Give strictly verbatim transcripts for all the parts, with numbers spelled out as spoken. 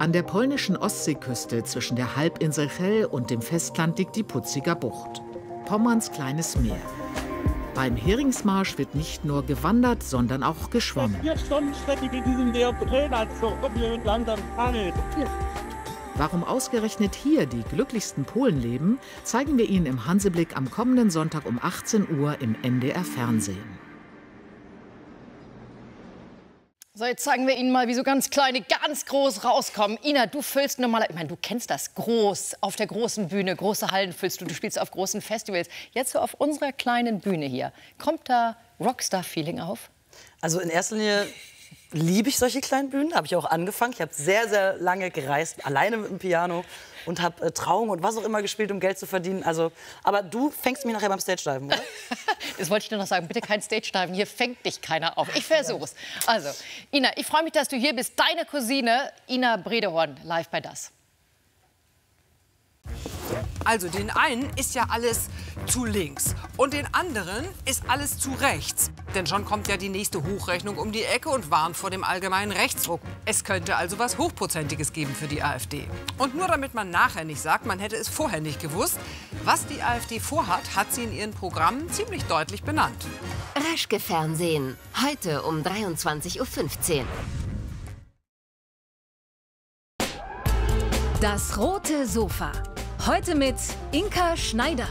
An der polnischen Ostseeküste zwischen der Halbinsel Hel und dem Festland liegt die Putziger Bucht, Pommerns kleines Meer. Beim Heringsmarsch wird nicht nur gewandert, sondern auch geschwommen. Vier Stunden Strecke mit diesem Neoprenanzug, kommen wir mit langsam Angel. Warum ausgerechnet hier die glücklichsten Polen leben, zeigen wir Ihnen im Hanseblick am kommenden Sonntag um achtzehn Uhr im N D R Fernsehen. So, jetzt zeigen wir Ihnen mal, wie so ganz kleine ganz groß rauskommen. Ina, du füllst normal, ich meine, du kennst das, groß, auf der großen Bühne, große Hallen füllst du, du spielst auf großen Festivals. Jetzt so auf unserer kleinen Bühne hier, kommt da Rockstar-Feeling auf? Also in erster Linie liebe ich solche kleinen Bühnen, habe ich auch angefangen. Ich habe sehr, sehr lange gereist, alleine mit dem Piano und habe äh, Trauung und was auch immer gespielt, um Geld zu verdienen. Also, aber du fängst mich nachher beim Stage-Diven, oder? Das wollte ich nur noch sagen, bitte kein Stage-Diven, hier fängt dich keiner auf. Ich versuch's. Also, Ina, ich freue mich, dass du hier bist. Deine Cousine Ina Bredehorn, live bei Das. Also den einen ist ja alles zu links und den anderen ist alles zu rechts. Denn schon kommt ja die nächste Hochrechnung um die Ecke und warnt vor dem allgemeinen Rechtsruck. Es könnte also was Hochprozentiges geben für die AfD. Und nur damit man nachher nicht sagt, man hätte es vorher nicht gewusst, was die AfD vorhat, hat sie in ihren Programmen ziemlich deutlich benannt. Reschke Fernsehen, heute um dreiundzwanzig Uhr fünfzehn. Das rote Sofa. Heute mit Inka Schneider.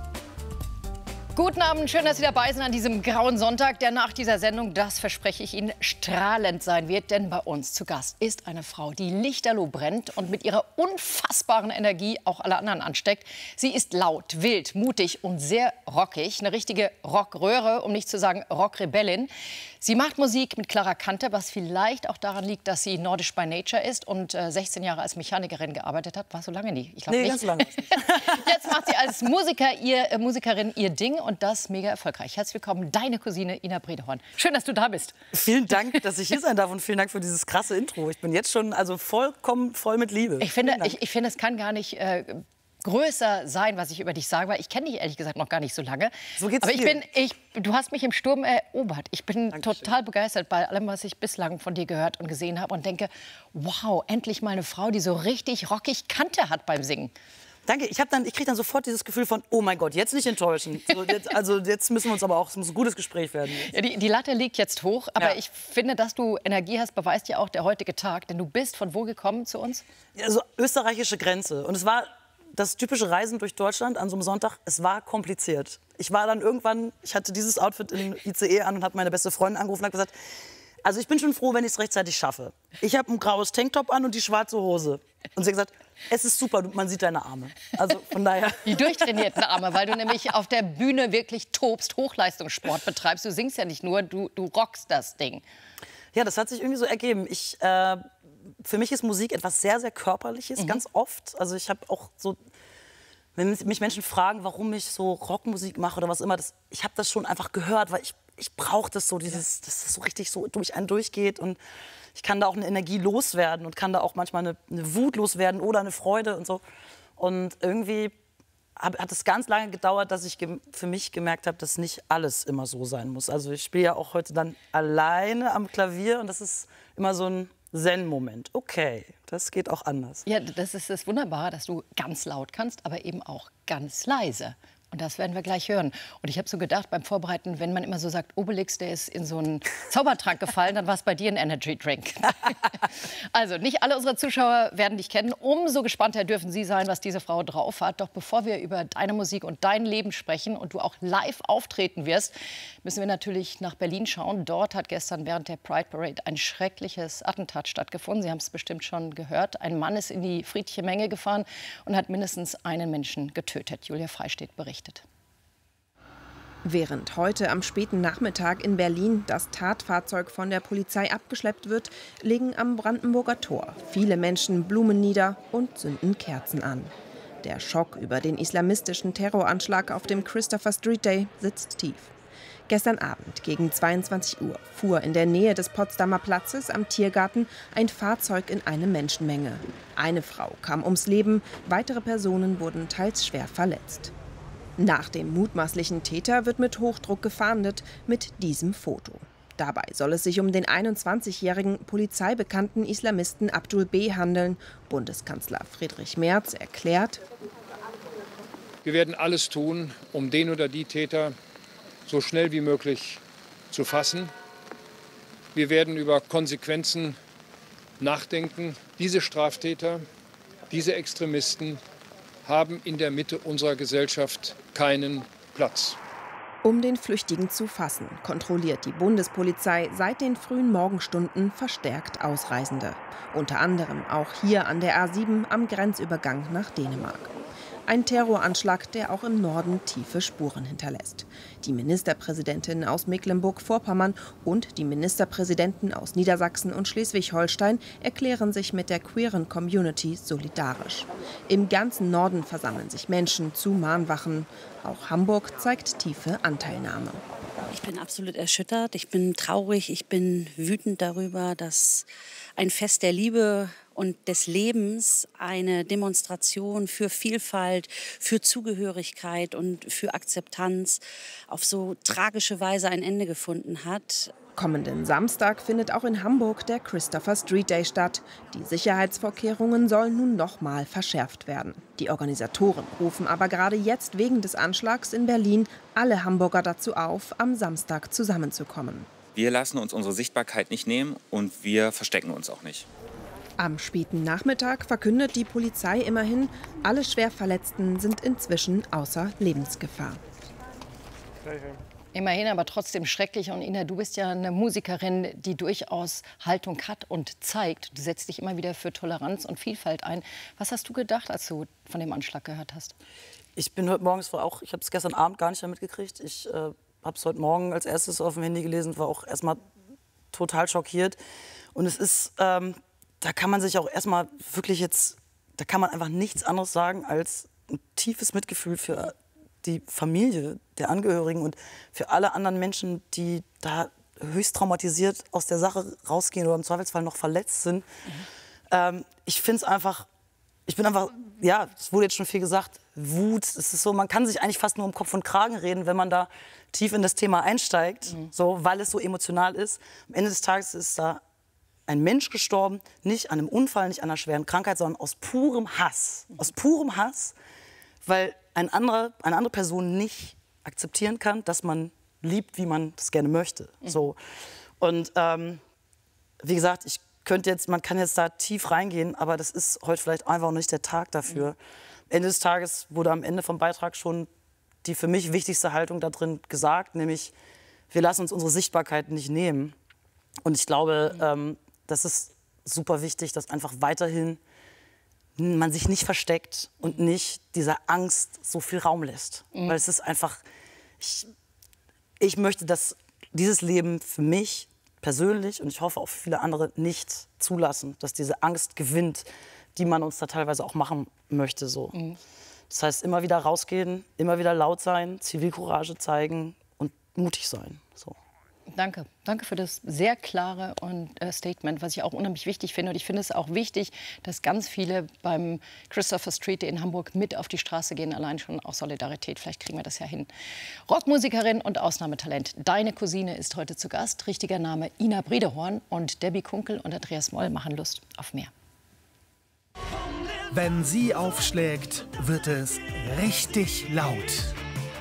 Guten Abend, schön, dass Sie dabei sind an diesem grauen Sonntag, der nach dieser Sendung, das verspreche ich Ihnen, strahlend sein wird. Denn bei uns zu Gast ist eine Frau, die lichterloh brennt und mit ihrer unfassbaren Energie auch alle anderen ansteckt. Sie ist laut, wild, mutig und sehr rockig. Eine richtige Rockröhre, um nicht zu sagen Rockrebellin. Sie macht Musik mit klarer Kante, was vielleicht auch daran liegt, dass sie nordisch by nature ist und äh, sechzehn Jahre als Mechanikerin gearbeitet hat. War so lange nie? Ich glaube nee, nicht. Ganz lange. Jetzt macht sie als Musiker ihr, äh, Musikerin ihr Ding und das mega erfolgreich. Herzlich willkommen, deine Cousine Ina Bredehorn. Schön, dass du da bist. Vielen Dank, dass ich hier sein darf und vielen Dank für dieses krasse Intro. Ich bin jetzt schon also vollkommen voll mit Liebe. Ich finde, ich, ich finde, es kann gar nicht äh, größer sein, was ich über dich sage, weil ich kenne dich ehrlich gesagt noch gar nicht so lange. So geht's Aber ich dir. bin, ich, du hast mich im Sturm erobert. Ich bin Dankeschön. total begeistert bei allem, was ich bislang von dir gehört und gesehen habe und denke, wow, endlich mal eine Frau, die so richtig rockig Kante hat beim Singen. Danke, ich, hab dann, ich kriege dann sofort dieses Gefühl von, oh mein Gott, jetzt nicht enttäuschen. So, jetzt, also jetzt müssen wir uns aber auch, es muss ein gutes Gespräch werden. Ja, die, die Latte liegt jetzt hoch, aber Ja. ich finde, dass du Energie hast, beweist ja auch der heutige Tag. Denn du bist von wo gekommen zu uns? Also österreichische Grenze. Und es war das typische Reisen durch Deutschland an so einem Sonntag. Es war kompliziert. Ich war dann irgendwann, ich hatte dieses Outfit im I C E an und habe meine beste Freundin angerufen und habe gesagt, also ich bin schon froh, wenn ich es rechtzeitig schaffe. Ich habe ein graues Tanktop an und die schwarze Hose. Und sie hat gesagt, es ist super, man sieht deine Arme. Also von daher. Die durchtrainierten Arme, weil du nämlich auf der Bühne wirklich tobst, Hochleistungssport betreibst. Du singst ja nicht nur, du, du rockst das Ding. Ja, das hat sich irgendwie so ergeben. Ich, äh, für mich ist Musik etwas sehr, sehr Körperliches, Mhm. ganz oft. Also ich habe auch so, wenn mich Menschen fragen, warum ich so Rockmusik mache oder was immer, das, ich habe das schon einfach gehört, weil ich, ich brauche das so, dieses, dass das so richtig so durch einen durchgeht und ich kann da auch eine Energie loswerden und kann da auch manchmal eine, eine Wut loswerden oder eine Freude und so. Und irgendwie hab, hat es ganz lange gedauert, dass ich für mich gemerkt habe, dass nicht alles immer so sein muss. Also ich spiele ja auch heute dann alleine am Klavier und das ist immer so ein Zen-Moment. Okay, das geht auch anders. Ja, das ist das Wunderbare, dass du ganz laut kannst, aber eben auch ganz leise. Und das werden wir gleich hören. Und ich habe so gedacht beim Vorbereiten, wenn man immer so sagt, Obelix, der ist in so einen Zaubertrank gefallen, dann war es bei dir ein Energy Drink. Also nicht alle unserer Zuschauer werden dich kennen. Umso gespannter dürfen sie sein, was diese Frau drauf hat. Doch bevor wir über deine Musik und dein Leben sprechen und du auch live auftreten wirst, müssen wir natürlich nach Berlin schauen. Dort hat gestern während der Pride Parade ein schreckliches Attentat stattgefunden. Sie haben es bestimmt schon gehört. Ein Mann ist in die friedliche Menge gefahren und hat mindestens einen Menschen getötet. Julia Freistedt berichtet. Während heute am späten Nachmittag in Berlin das Tatfahrzeug von der Polizei abgeschleppt wird, legen am Brandenburger Tor viele Menschen Blumen nieder und zünden Kerzen an. Der Schock über den islamistischen Terroranschlag auf dem Christopher Street Day sitzt tief. Gestern Abend gegen zweiundzwanzig Uhr fuhr in der Nähe des Potsdamer Platzes am Tiergarten ein Fahrzeug in eine Menschenmenge. Eine Frau kam ums Leben, weitere Personen wurden teils schwer verletzt. Nach dem mutmaßlichen Täter wird mit Hochdruck gefahndet mit diesem Foto. Dabei soll es sich um den einundzwanzigjährigen polizeibekannten Islamisten Abdul B. handeln. Bundeskanzler Friedrich Merz erklärt: Wir werden alles tun, um den oder die Täter so schnell wie möglich zu fassen. Wir werden über Konsequenzen nachdenken. Diese Straftäter, diese Extremisten haben in der Mitte unserer Gesellschaft keinen Platz. Um den Flüchtigen zu fassen, kontrolliert die Bundespolizei seit den frühen Morgenstunden verstärkt Ausreisende. Unter anderem auch hier an der A sieben am Grenzübergang nach Dänemark. Ein Terroranschlag, der auch im Norden tiefe Spuren hinterlässt. Die Ministerpräsidentin aus Mecklenburg-Vorpommern und die Ministerpräsidenten aus Niedersachsen und Schleswig-Holstein erklären sich mit der queeren Community solidarisch. Im ganzen Norden versammeln sich Menschen zu Mahnwachen. Auch Hamburg zeigt tiefe Anteilnahme. Ich bin absolut erschüttert, ich bin traurig, ich bin wütend darüber, dass ein Fest der Liebe und des Lebens eine Demonstration für Vielfalt, für Zugehörigkeit und für Akzeptanz auf so tragische Weise ein Ende gefunden hat. Kommenden Samstag findet auch in Hamburg der Christopher Street Day statt. Die Sicherheitsvorkehrungen sollen nun noch mal verschärft werden. Die Organisatoren rufen aber gerade jetzt wegen des Anschlags in Berlin alle Hamburger dazu auf, am Samstag zusammenzukommen. Wir lassen uns unsere Sichtbarkeit nicht nehmen und wir verstecken uns auch nicht. Am späten Nachmittag verkündet die Polizei immerhin, alle Schwerverletzten sind inzwischen außer Lebensgefahr. Immerhin, aber trotzdem schrecklich. Und Ina, du bist ja eine Musikerin, die durchaus Haltung hat und zeigt. Du setzt dich immer wieder für Toleranz und Vielfalt ein. Was hast du gedacht, als du von dem Anschlag gehört hast? Ich bin heute morgens auch, ich habe es gestern Abend gar nicht mehr mitgekriegt. Ich äh, habe es heute Morgen als erstes auf dem Handy gelesen, war auch erstmal total schockiert. Und es ist, ähm, da kann man sich auch erstmal wirklich jetzt, da kann man einfach nichts anderes sagen als ein tiefes Mitgefühl für die Familie der Angehörigen und für alle anderen Menschen, die da höchst traumatisiert aus der Sache rausgehen oder im Zweifelsfall noch verletzt sind. Mhm. Ähm, ich finde es einfach, ich bin einfach, ja, es wurde jetzt schon viel gesagt, Wut, es ist so, man kann sich eigentlich fast nur um Kopf und Kragen reden, wenn man da tief in das Thema einsteigt, mhm. so, weil es so emotional ist. Am Ende des Tages ist da ein Mensch gestorben, nicht an einem Unfall, nicht an einer schweren Krankheit, sondern aus purem Hass. Mhm. Aus purem Hass, weil ein anderer, eine andere Person nicht akzeptieren kann, dass man liebt, wie man das gerne möchte. Mhm. So. Und ähm, wie gesagt, ich könnte jetzt, man kann jetzt da tief reingehen, aber das ist heute vielleicht einfach nicht der Tag dafür. Mhm. Ende des Tages wurde am Ende vom Beitrag schon die für mich wichtigste Haltung da drin gesagt, nämlich wir lassen uns unsere Sichtbarkeit nicht nehmen. Und ich glaube, mhm. ähm, das ist super wichtig, dass einfach weiterhin man sich nicht versteckt und nicht dieser Angst so viel Raum lässt. Mhm. Weil es ist einfach, ich, ich möchte, dass dieses Leben für mich persönlich und ich hoffe auch für viele andere nicht zulassen, dass diese Angst gewinnt, die man uns da teilweise auch machen möchte. So. Mhm. Das heißt, immer wieder rausgehen, immer wieder laut sein, Zivilcourage zeigen und mutig sein. So. Danke. Danke für das sehr klare und, äh, Statement, was ich auch unheimlich wichtig finde. Und ich finde es auch wichtig, dass ganz viele beim Christopher Street Day in Hamburg mit auf die Straße gehen. Allein schon aus Solidarität. Vielleicht kriegen wir das ja hin. Rockmusikerin und Ausnahmetalent. Deine Cousine ist heute zu Gast. Richtiger Name Ina Bredehorn. Und Debbie Kunkel und Andreas Moll machen Lust auf mehr. Wenn sie aufschlägt, wird es richtig laut.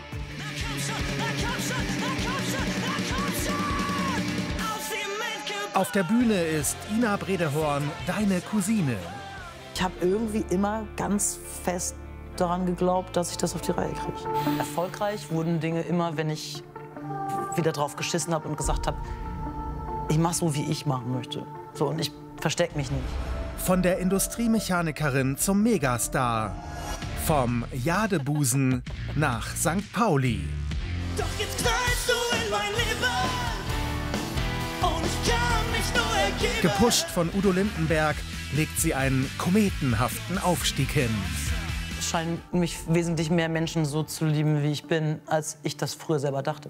Auf der Bühne ist Ina Bredehorn, deine Cousine. Ich habe irgendwie immer ganz fest daran geglaubt, dass ich das auf die Reihe kriege. Erfolgreich wurden Dinge immer, wenn ich wieder drauf geschissen habe und gesagt habe, ich mache so, wie ich machen möchte. So, und ich verstecke mich nicht. Von der Industriemechanikerin zum Megastar. Vom Jadebusen nach Sankt Pauli. Doch jetzt knallst du in mein Leben und ich kann mich nur ergeben. Gepusht von Udo Lindenberg legt sie einen kometenhaften Aufstieg hin. Es scheinen mich wesentlich mehr Menschen so zu lieben, wie ich bin, als ich das früher selber dachte.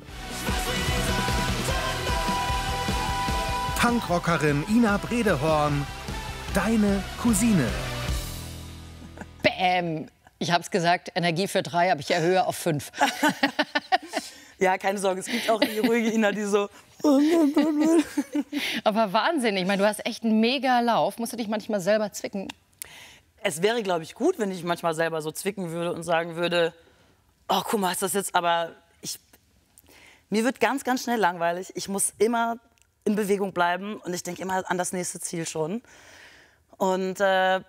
Punkrockerin Ina Bredehorn, deine Cousine. Bäm. Ich habe es gesagt, Energie für drei, aber ich erhöhe auf fünf. Ja, keine Sorge, es gibt auch die ruhige Ina, die so... Aber Wahnsinn, ich meine, du hast echt einen mega Lauf. Musst du dich manchmal selber zwicken? Es wäre, glaube ich, gut, wenn ich manchmal selber so zwicken würde und sagen würde, oh, guck mal, ist das jetzt, aber ich, mir wird ganz, ganz schnell langweilig. Ich muss immer in Bewegung bleiben und ich denke immer an das nächste Ziel schon. Und äh,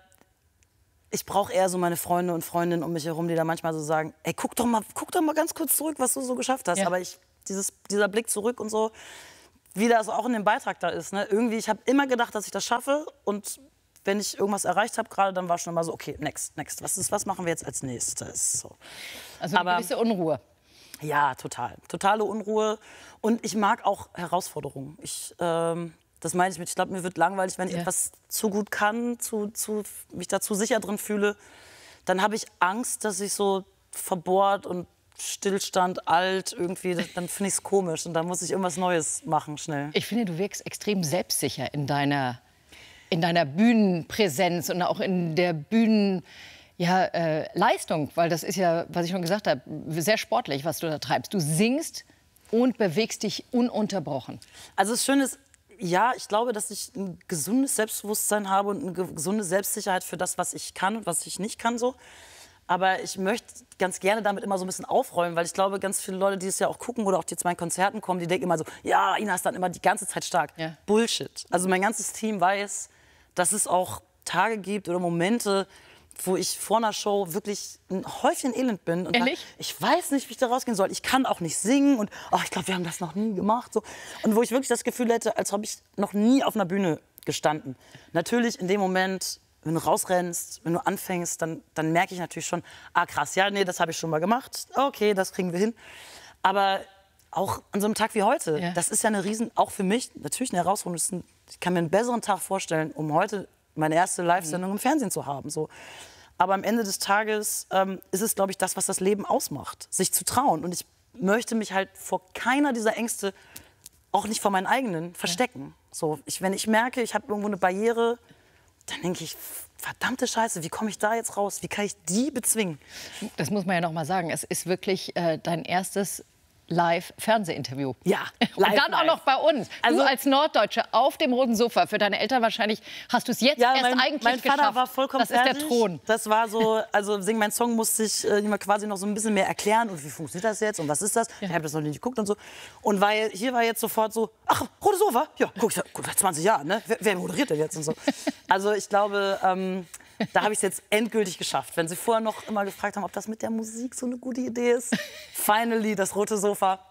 ich brauche eher so meine Freunde und Freundinnen um mich herum, die da manchmal so sagen, ey, guck doch mal, guck doch mal ganz kurz zurück, was du so geschafft hast. Ja. Aber ich, dieses, dieser Blick zurück und so, wie das auch in dem Beitrag da ist. Ne? Irgendwie, ich habe immer gedacht, dass ich das schaffe und wenn ich irgendwas erreicht habe gerade, dann war schon immer so, okay, next, next. Was, ist, was machen wir jetzt als nächstes? So. Also eine gewisse Unruhe. Ja, total. Totale Unruhe. Und ich mag auch Herausforderungen. Ich, ähm, das meine ich mit, ich glaube, mir wird langweilig, wenn ich Ja. etwas zu gut kann, zu, zu, mich da zu sicher drin fühle. Dann habe ich Angst, dass ich so verbohrt und Stillstand, alt, irgendwie, das, dann finde ich es komisch. Und dann muss ich irgendwas Neues machen, schnell. Ich finde, du wirkst extrem selbstsicher in deiner, in deiner Bühnenpräsenz und auch in der Bühnen... Ja, äh, Leistung, weil das ist ja, was ich schon gesagt habe, sehr sportlich, was du da treibst. Du singst und bewegst dich ununterbrochen. Also das Schöne ist, ja, ich glaube, dass ich ein gesundes Selbstbewusstsein habe und eine ge- gesunde Selbstsicherheit für das, was ich kann und was ich nicht kann. So. Aber ich möchte ganz gerne damit immer so ein bisschen aufräumen, weil ich glaube, ganz viele Leute, die es ja auch gucken oder auch die zu meinen Konzerten kommen, die denken immer so, ja, Ina ist dann immer die ganze Zeit stark. Ja. Bullshit. Also mein ganzes Team weiß, dass es auch Tage gibt oder Momente, wo ich vor einer Show wirklich ein Häufchen Elend bin. Und Ehrlich? Dann, ich weiß nicht, wie ich da rausgehen soll. Ich kann auch nicht singen und oh, ich glaube, wir haben das noch nie gemacht. So. Und wo ich wirklich das Gefühl hätte, als habe ich noch nie auf einer Bühne gestanden. Natürlich in dem Moment, wenn du rausrennst, wenn du anfängst, dann, dann merke ich natürlich schon, ah krass, ja, nee, das habe ich schon mal gemacht. Okay, das kriegen wir hin. Aber auch an so einem Tag wie heute, Ja. das ist ja eine riesen, auch für mich, natürlich eine Herausforderung. Das ist ein, ich kann mir einen besseren Tag vorstellen, um heute meine erste Live-Sendung im Fernsehen zu haben. So. Aber am Ende des Tages ähm, ist es, glaube ich, das, was das Leben ausmacht, sich zu trauen. Und ich möchte mich halt vor keiner dieser Ängste, auch nicht vor meinen eigenen, verstecken. So, ich, wenn ich merke, ich habe irgendwo eine Barriere, dann denke ich, verdammte Scheiße, wie komme ich da jetzt raus? Wie kann ich die bezwingen? Das muss man ja noch mal sagen. Es ist wirklich äh, dein erstes Live-Fernsehinterview. Ja, Und live, dann auch live. noch bei uns. Also- du als Norddeutsche auf dem roten Sofa. Für deine Eltern wahrscheinlich hast du es jetzt Ja, erst mein, eigentlich mein Vater geschafft. war vollkommen das ist fertig. der Thron. Das war so, also sing mein Song musste ich äh, ihm quasi noch so ein bisschen mehr erklären und wie funktioniert das jetzt und was ist das? Ich habe das noch nie geguckt und so. Und weil hier war jetzt sofort so, ach, rote Sofa? Ja, guck, guck seit zwanzig Jahren, ne? Wer, wer moderiert denn jetzt und so? Also ich glaube, ähm, da habe ich es jetzt endgültig geschafft. Wenn Sie vorher noch immer gefragt haben, ob das mit der Musik so eine gute Idee ist. Finally, das rote Sofa.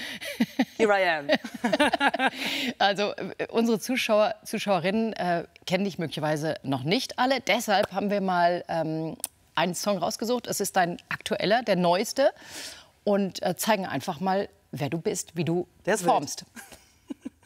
Here I am. Also äh, unsere Zuschauer, Zuschauerinnen äh, kennen dich möglicherweise noch nicht alle. Deshalb haben wir mal ähm, einen Song rausgesucht. Es ist dein aktueller, der neueste. Und äh, zeigen einfach mal, wer du bist, wie du Der ist formst. wild.